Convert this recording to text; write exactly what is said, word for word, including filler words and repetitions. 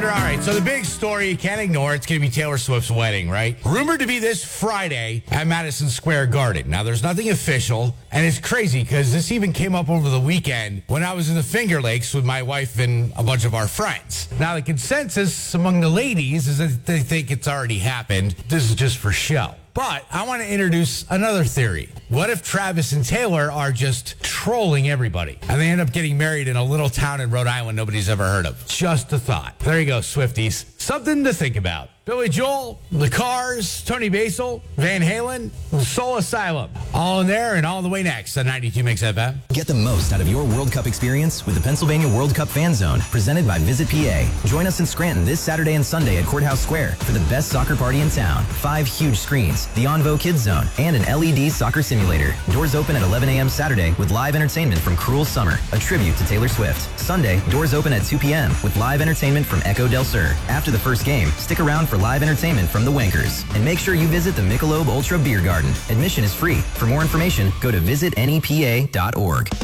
wonder, all right, so the big story, you can't ignore, it's going to be Taylor Swift's wedding, right? Rumored to be this Friday at Madison Square Garden. Now, there's nothing official, and it's crazy because this even came up over the weekend when I was in the Finger Lakes with my wife and a bunch of our friends. Now, the consensus among the ladies is that they think it's already happened. This is just for show. But I want to introduce another theory. What if Travis and Taylor are just trolling everybody and they end up getting married in a little town in Rhode Island nobody's ever heard of? Just a thought. There you go, Swifties. Something to think about. Billy Joel, The Cars, Tony Basil, Van Halen, Soul Asylum. All in there and all the way next on ninety-two Mix F M. Get the most out of your World Cup experience with the Pennsylvania World Cup Fan Zone, presented by Visit P A. Join us in Scranton this Saturday and Sunday at Courthouse Square for the best soccer party in town. Five huge screens, the Onvo Kids Zone, and an L E D soccer simulator. Doors open at eleven a.m. Saturday with live entertainment from Cruel Summer, a tribute to Taylor Swift. Sunday, doors open at two p.m. with live entertainment from Echo Del Sur. After the first game, stick around for live entertainment from the Wankers. And make sure you visit the Michelob Ultra Beer Garden. Admission is free. For more information, go to visit N E P A dot org.